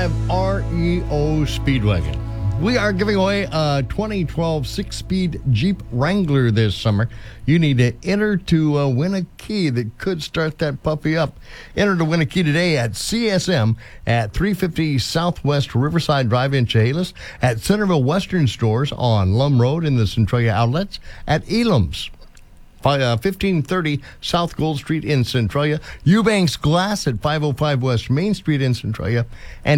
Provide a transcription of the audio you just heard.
2025 REO Speedwagon. We are giving away a 2012 six-speed Jeep Wrangler this summer. You need to enter to win a key that could start that puppy up. Enter to win a key today at CSM at 350 Southwest Riverside Drive in Chehalis, at Centerville Western Stores on Lum Road in the Centralia Outlets, at Elam's. 1530 South Gold Street in Centralia, Eubanks Glass at 505 West Main Street in Centralia, and